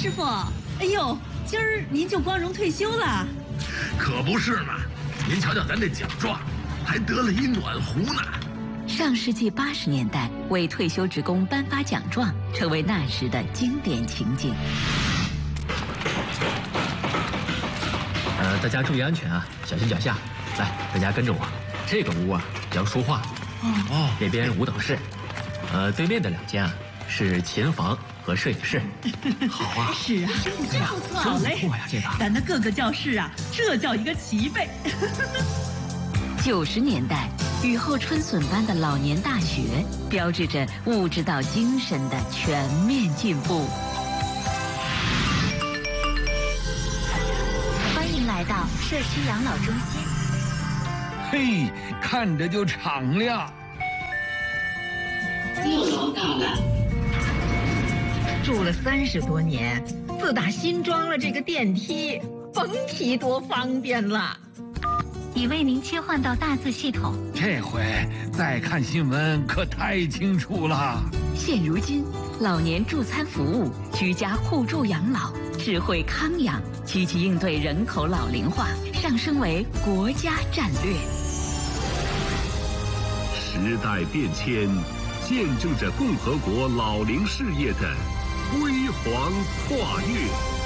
师傅，哎呦，今儿您就光荣退休了？ 可不是嘛！您瞧瞧咱这奖状，还得了一暖壶呢。 上世纪80年代，为退休职工颁发奖状，成为那时的经典情景。 大家注意安全啊，小心脚下。来，大家跟着我。这个屋啊叫书画，那边舞蹈室，对面的2间啊是琴房和摄影室。好啊， 是啊，真不错，好嘞。 不错呀，这个咱的各个教室啊，这叫一个齐备。 90年代，雨后春笋般的老年大学，标志着物质到精神的全面进步。 欢迎来到社区养老中心。 嘿，看着就敞亮。 4楼到了。 住了30多年，自打新装了这个电梯，甭提多方便了。 已为您切换到大字系统。 这回再看新闻可太清楚了。 现如今，老年助餐服务、居家互助养老、智慧康养，积极应对人口老龄化，上升为国家战略。 时代变迁，见证着共和国老龄事业的辉煌跨越。